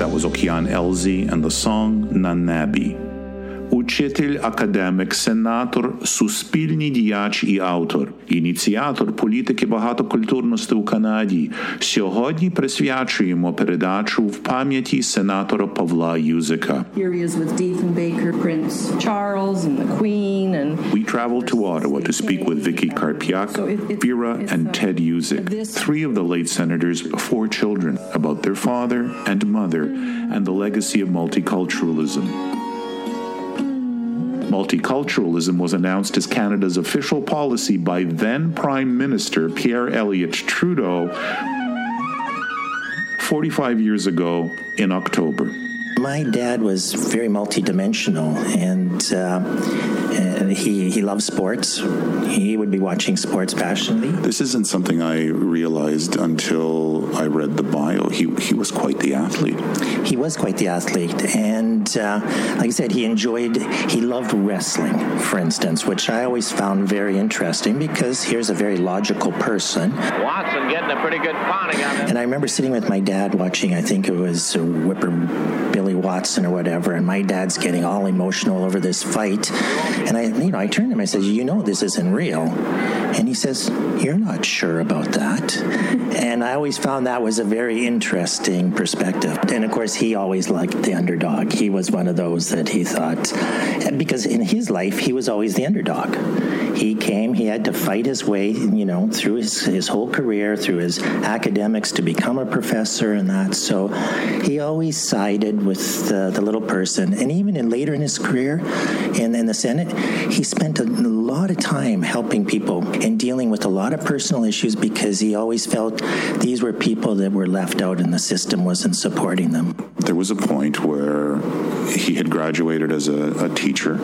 That was Okean Elzy and the song Nanabi. Учитель, академик, сенатор, суспільний діяч і автор, ініціатор політики багатокультурності у Канаді. Сьогодні присвячуємо передачу в пам'яті сенатора Павла Юзика. Here he is with Diefenbaker, Prince Charles and the Queen. And We traveled to Ottawa to speak with Vicky Karpiak, Vera, and Ted Yuzik, three of the late senators' four children, about their father and mother and the legacy of multiculturalism. Multiculturalism was announced as Canada's official policy by then Prime Minister Pierre Elliott Trudeau 45 years ago in October. My dad was very multidimensional, and he loved sports. He would be watching sports passionately. This isn't something I realized until I read the bio. He was quite the athlete. He was quite the athlete, and like I said, he loved wrestling, for instance, which I always found very interesting because here's a very logical person. Watson getting a pretty good pounding on it. And I remember sitting with my dad watching, I think it was Billy Watson or whatever, and my dad's getting all emotional over this fight. And I turned to him, I said, this isn't real. And he says, you're not sure about that. And I always found that was a very interesting perspective. And of course, he always liked the underdog. He was one of those that he thought, because in his life, he was always the underdog. He had to fight his way, through his whole career, through his academics to become a professor and that. So he always sided with the little person. And even later in his career in the Senate, he spent a lot of time helping people and dealing with a lot of personal issues because he always felt these were people that were left out and the system wasn't supporting them. There was a point where he had graduated as a teacher,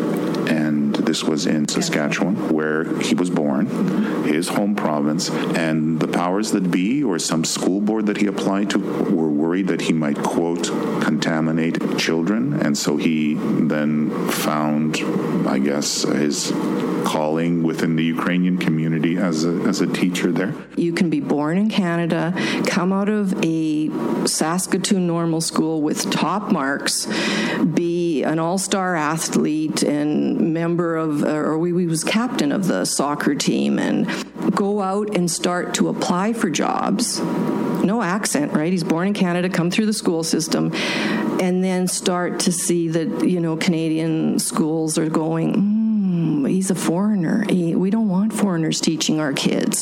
and this was in Saskatchewan, where he was born, his home province, and the powers that be or some school board that he applied to were worried that he might, quote, contaminate children, and so he then found, I guess, his calling within the Ukrainian community as a teacher there. You can be born in Canada, come out of a Saskatoon normal school with top marks, be an all-star athlete and member of, he was captain of the soccer team, and go out and start to apply for jobs. No accent, right? He's born in Canada, come through the school system, and then start to see that, Canadian schools are going, he's a foreigner. We don't want foreigners teaching our kids.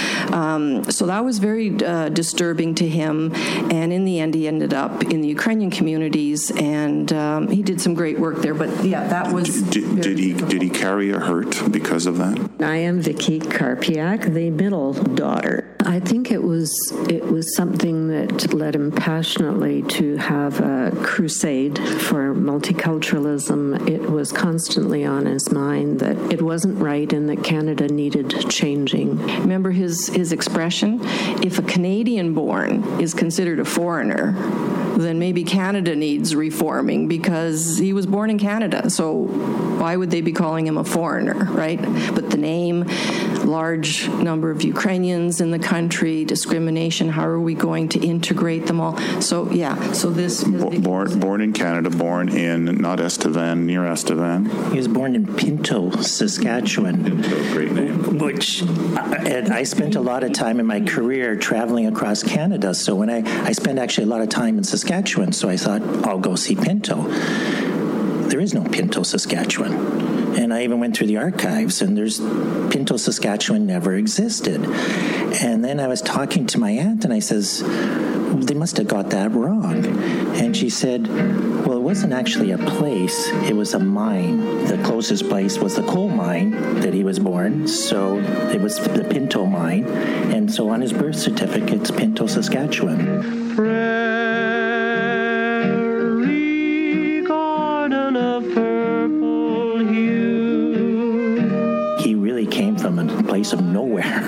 So that was very disturbing to him. And in the end, he ended up in the Ukrainian communities, and he did some great work there. But yeah, that was. Did he carry a hurt because of that? I am Vicky Karpiak, the middle daughter. I think it was something that led him passionately to have a crusade for multiculturalism. It was constantly on his mind that it wasn't right and that Canada needed changing. Remember his expression? If a Canadian born is considered a foreigner, then maybe Canada needs reforming because he was born in Canada. So why would they be calling him a foreigner, right? But the name, large number of Ukrainians in the country, discrimination, how are we going to integrate them all? So, this... Born in Canada, born in not Estevan, near Estevan. He was born in Pinto, Saskatchewan. Pinto, great name. Which, I spent a lot of time in my career traveling across Canada. So when I spent actually a lot of time in Saskatchewan, so I thought, I'll go see Pinto. There is no Pinto, Saskatchewan. And I even went through the archives, and Pinto, Saskatchewan never existed. And then I was talking to my aunt, and I says, they must have got that wrong. And she said, well, it wasn't actually a place, it was a mine. The closest place was the coal mine that he was born, so it was the Pinto mine. And so on his birth certificate, it's Pinto, Saskatchewan. He really came from a place of nowhere.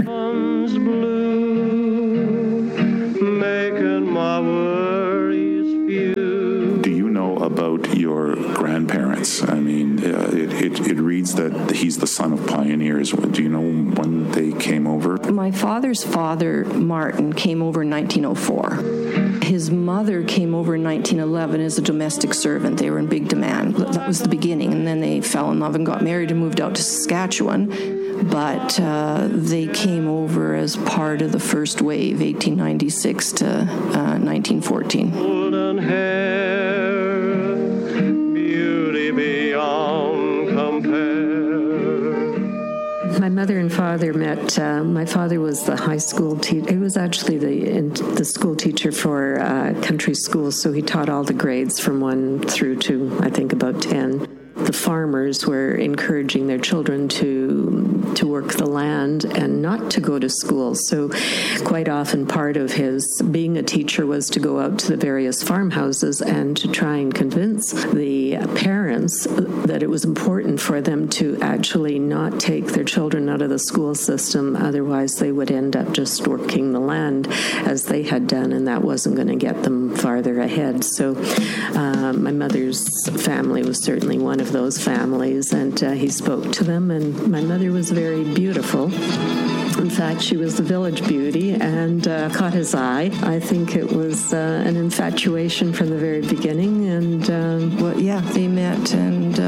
Do you know about your grandparents? I mean, It reads that he's the son of pioneers. Do you know when they came over? My father's father, Martin, came over in 1904. His mother came over in 1911 as a domestic servant. They were in big demand. That was the beginning. And then they fell in love and got married and moved out to Saskatchewan. But they came over as part of the first wave, 1896 to 1914. Golden hair, beauty beyond compare. My mother and father met. My father was the high school teacher. He was actually the school teacher for country schools, so he taught all the grades from 1 through to, I think, about 10. The farmers were encouraging their children to work the land and not to go to school. So quite often part of his being a teacher was to go out to the various farmhouses and to try and convince the parents that it was important for them to actually not take their children out of the school system. Otherwise, they would end up just working the land as they had done, and that wasn't going to get them farther ahead. So my mother's family was certainly one of those families, and he spoke to them, and my mother was very beautiful. In fact, she was the village beauty and caught his eye. I think it was an infatuation from the very beginning, and they met, and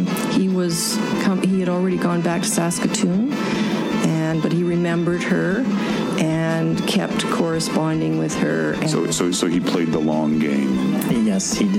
he had already gone back to Saskatoon, but he remembered her and kept corresponding with her. So he played the long game. Yes, he